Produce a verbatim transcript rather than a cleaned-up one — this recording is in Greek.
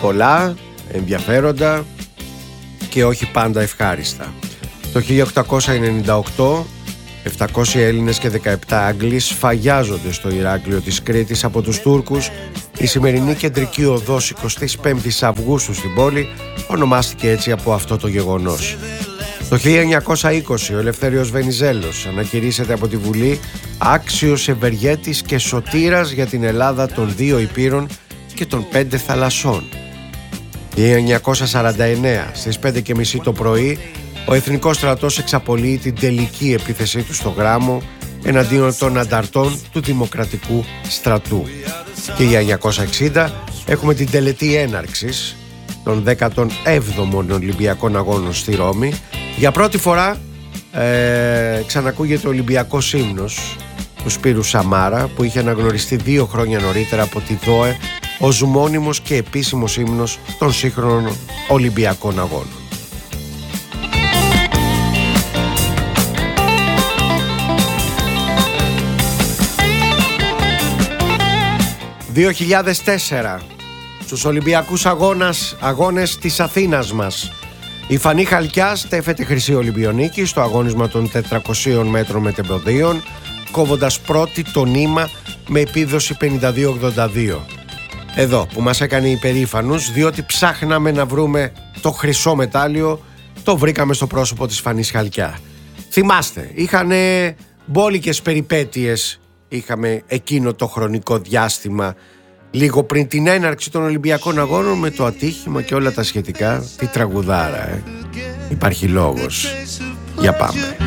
πολλά, ενδιαφέροντα και όχι πάντα ευχάριστα. Το χίλια οκτακόσια ενενήντα οκτώ επτακόσιοι Έλληνες και δεκαεπτά Άγγλοι σφαγιάζονται στο Ηράκλειο της Κρήτης από τους Τούρκους. Η σημερινή κεντρική οδός εικοστή πέμπτη Αυγούστου στην πόλη ονομάστηκε έτσι από αυτό το γεγονός. Το χίλια εννιακόσια είκοσι ο Ελευθέριος Βενιζέλος ανακηρύσσεται από τη Βουλή άξιος ευεργέτης και σωτήρας για την Ελλάδα των δύο υπήρων και των πέντε θαλασσών. Το χίλια εννιακόσια σαράντα εννέα στις πέντε και μισή το πρωί ο Εθνικός Στρατός εξαπολύει την τελική επίθεσή του στο Γράμμο εναντίον των ανταρτών του Δημοκρατικού Στρατού. Το χίλια εννιακόσια εξήντα έχουμε την τελετή έναρξης των δέκατων έβδομων Ολυμπιακών Αγώνων στη Ρώμη. Για πρώτη φορά ε, ξανακούγεται ο Ολυμπιακός ύμνος του Σπύρου Σαμάρα, που είχε αναγνωριστεί δύο χρόνια νωρίτερα από τη ΔΟΕ ως μόνιμος και επίσημος ύμνος των σύγχρονων Ολυμπιακών Αγώνων. δύο χιλιάδες τέσσερα στους Ολυμπιακούς αγώνας, αγώνες της Αθήνας μας, η Φανή Χαλκιά στέφεται χρυσή Ολυμπιονίκη στο αγώνισμα των τετρακοσίων μέτρων μετεμποδίων, κόβοντας πρώτη το νήμα με επίδοση πενήντα δύο ογδόντα δύο. Εδώ που μας έκανε υπερήφανους, διότι ψάχναμε να βρούμε το χρυσό μετάλλιο, το βρήκαμε στο πρόσωπο της Φανής Χαλκιά. Θυμάστε, είχανε μπόλικες περιπέτειες, είχαμε εκείνο το χρονικό διάστημα λίγο πριν την έναρξη των Ολυμπιακών Αγώνων με το ατύχημα και όλα τα σχετικά. Τι τραγουδάρα, ε. Υπάρχει λόγος. Για πάμε.